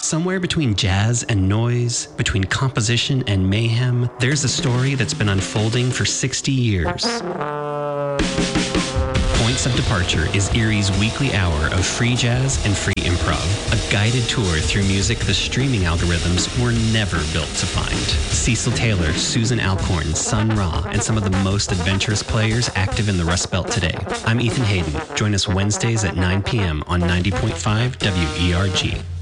Somewhere between jazz and noise, between composition and mayhem, there's a story that's been unfolding for 60 years. Points of Departure is Erie's weekly hour of free jazz and free improv, a guided tour through music the streaming algorithms were never built to find. Cecil Taylor, Susan Alcorn, Sun Ra, and some of the most adventurous players active in the Rust Belt today. I'm Ethan Hayden. Join us Wednesdays at 9 p.m. on 90.5 WERG.